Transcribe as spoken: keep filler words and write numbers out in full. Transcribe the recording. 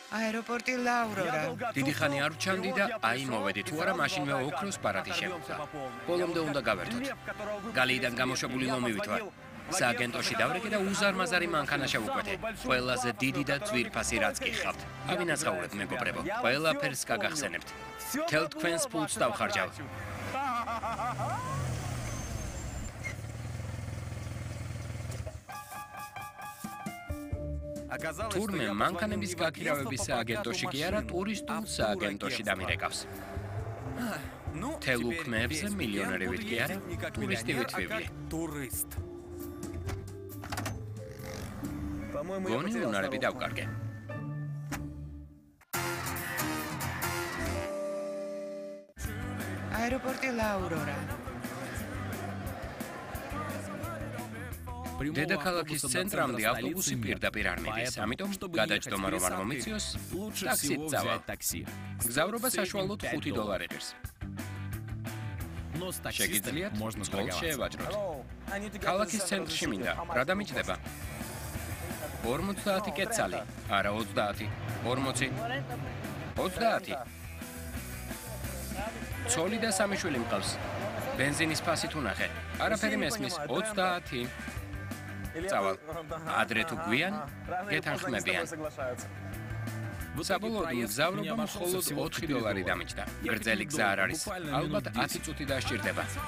აეროპორტი ლავრორა. დიდი ხანი არ ვჩანდი და აი მოვედი თუ არა მაშინვე ოქროს პარადი შემოხდა. ბოლომდე უნდა გავერთოთ. გალიიდან გამოშვებული ლომივით ვარ. სააგენტოში დავრეკე და უზარმაზარი მანქანა შევუკვეთე. ყველაზე დიდი და ძვირფასი რაც გიხავთ. ავინაცხაურეთ მეგობრებო. ყველაფერს გაგახსენებთ. თელ თქვენს ფულს დავხარჯავ. თურმე მანქანების გაქირავების სააგენტოში კი არა, ტურისტულ სააგენტოში დამირეკავს. თელ უქმეებზე მილიონერივით კი არა, ტურისტივით ვივლი. გონი უნარები დავკარგე. აეროპორტი ლავრორა. დედაქალაქის ცენტრამდე ავტობუსი პირდაპირ არ მიდის, ამიტომ გადაჯდომა რომ არ მომიწიოს, ტაქსით წავალ. გზავრობა საშუალოდ ხუთი დოლარი ღირს. შეგიძლიათ წყოლს შეევაჭროთ. ქალაქის ცენტრში მინდა, რა დამიჯდება? ორმოცდაათი კეცალი, არა ოცდაათი, ორმოცი, ოცდაათი. ცოლი და სამი შვილი მყავს. ბენზინის ფასით უნახე. არაფერი მესმის, ოცდაათი. წავალ. ადრე თუ გვიან, გეთანხმებიან. საბოლოოდ მგზავრობა მხოლოდ ოთხი დოლარი დამიჯდა. გრძელი გზა არ არის. ალბათ ათი წუთი დასჭირდება.